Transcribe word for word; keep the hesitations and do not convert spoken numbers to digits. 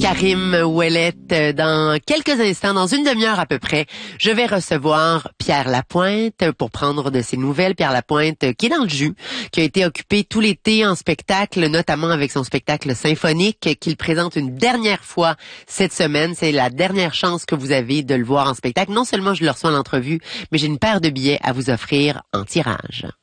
Karim Ouellette. Dans quelques instants, dans une demi-heure à peu près, je vais recevoir Pierre Lapointe pour prendre de ses nouvelles. Pierre Lapointe qui est dans le jus, qui a été occupé tout l'été en spectacle, notamment avec son spectacle symphonique qu'il présente une dernière fois cette semaine. C'est la dernière chance que vous avez de le voir en spectacle. Non seulement je le reçois en entrevue, mais j'ai une paire de billets à vous offrir en tirage.